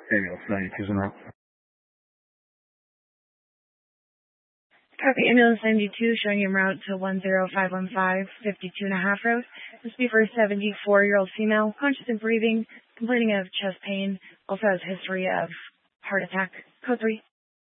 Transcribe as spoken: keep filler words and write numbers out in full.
Ambulance ninety-two is en route. Copy, ambulance ninety-two showing you en route to one zero five one five, fifty-two and a half road. This will be for a seventy-four-year-old female, conscious and breathing, complaining of chest pain, also has history of heart attack. Code three.